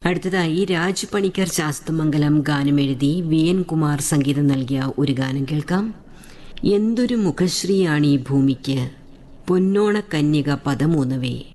അടുത്തതായി രാജ് പണിക്കർ ശാസ്തമംഗലം ഗാനമെഴുതി VN കുമാർ സംഗീതം നൽകിയ ഒരു ഗാനം കേൾക്കാം. എന്തൊരു മുഖശ്രീയാണീ ഭൂമിക്ക്, പൊന്നോണ കന്യക പദമൂന്നവേ.